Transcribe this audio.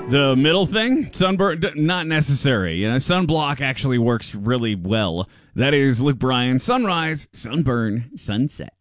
The middle thing, sunburn, not necessary. Sunblock actually works really well. That is Luke Bryan, sunrise, sunburn, sunset.